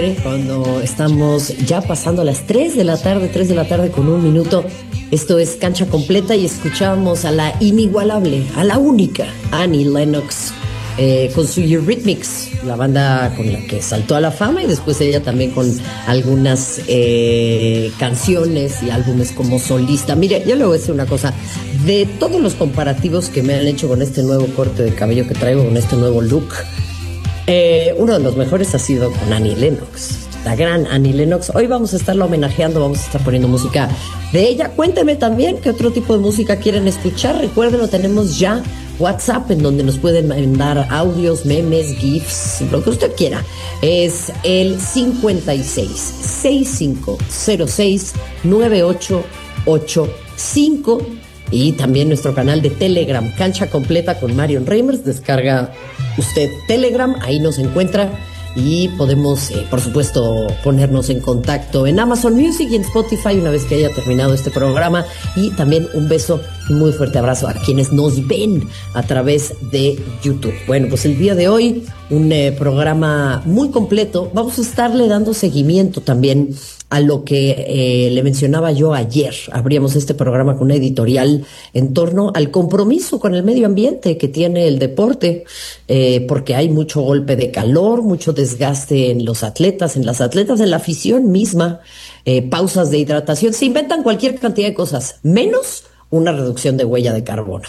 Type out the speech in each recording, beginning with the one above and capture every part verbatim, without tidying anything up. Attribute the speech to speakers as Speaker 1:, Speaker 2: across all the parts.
Speaker 1: Cuando estamos ya pasando las tres de la tarde, tres de la tarde con un minuto. Esto es Cancha Completa y escuchamos a la inigualable, a la única Annie Lennox eh, con su Eurythmics, la banda con la que saltó a la fama, y después ella también con algunas eh, canciones y álbumes como solista. Mire, yo le voy a decir una cosa, de todos los comparativos que me han hecho con este nuevo corte de cabello que traigo, con este nuevo look, Eh, uno de los mejores ha sido con Annie Lennox, la gran Annie Lennox. Hoy vamos a estarla homenajeando, vamos a estar poniendo música de ella. Cuéntenme también qué otro tipo de música quieren escuchar. Recuerden, tenemos ya WhatsApp en donde nos pueden mandar audios, memes, GIFs, lo que usted quiera. Es el cincuenta y seis, sesenta y cinco cero seis, noventa y ocho ochenta y cinco. Y también nuestro canal de Telegram, Cancha Completa con Marion Reimers. Descarga usted Telegram, ahí nos encuentra y podemos, eh, por supuesto, ponernos en contacto en Amazon Music y en Spotify una vez que haya terminado este programa. Y también un beso y muy fuerte abrazo a quienes nos ven a través de YouTube. Bueno, pues el día de hoy un eh, programa muy completo. Vamos a estarle dando seguimiento también a lo que eh, le mencionaba yo ayer. Abríamos este programa con una editorial en torno al compromiso con el medio ambiente que tiene el deporte, eh, porque hay mucho golpe de calor, mucho desgaste en los atletas, en las atletas, en la afición misma, eh, pausas de hidratación. Se inventan cualquier cantidad de cosas, menos una reducción de huella de carbono.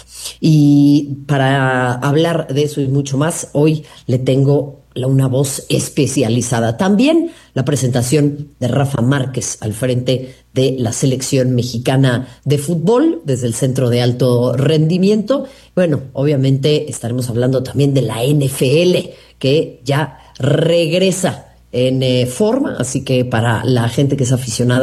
Speaker 1: Y para hablar de eso y mucho más, hoy le tengo una voz especializada. También la presentación de Rafa Márquez al frente de la selección mexicana de fútbol desde el Centro de Alto Rendimiento. Bueno, obviamente estaremos hablando también de la N F L, que ya regresa en eh, forma, así que para la gente que es aficionada